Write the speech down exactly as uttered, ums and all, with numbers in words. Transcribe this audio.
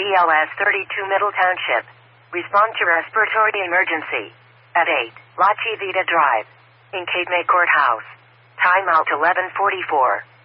L S thirty-two Middle Township. Respond to respiratory emergency. At eight, La Chivita Drive. In Cape May Courthouse. Time out eleven forty-four.